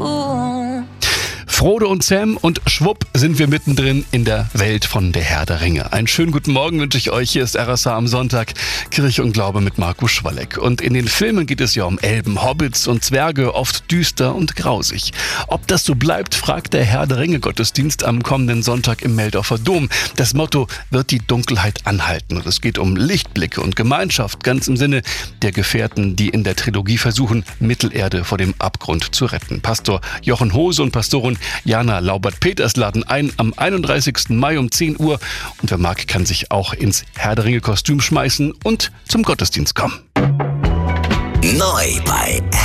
Frodo und Sam und schwupp sind wir mittendrin in der Welt von Der Herr der Ringe. Einen schönen guten Morgen wünsche ich euch. Hier ist RSH am Sonntag, Kirche und Glaube mit Markus Schwalleck. Und in den Filmen geht es ja um Elben, Hobbits und Zwerge, oft düster und grausig. Ob das so bleibt, fragt der Herr der Ringe Gottesdienst am kommenden Sonntag im Meldorfer Dom. Das Motto wird die Dunkelheit anhalten. Und es geht um Lichtblicke und Gemeinschaft, ganz im Sinne der Gefährten, die in der Trilogie versuchen, Mittelerde vor dem Abgrund zu retten. Pastor Jochen Hose und Pastorin Jana Laubert-Peters laden ein am 31. Mai um 10 Uhr. Und wer mag, kann sich auch ins Herr der Ringe-Kostüm schmeißen und zum Gottesdienst kommen. Neu bei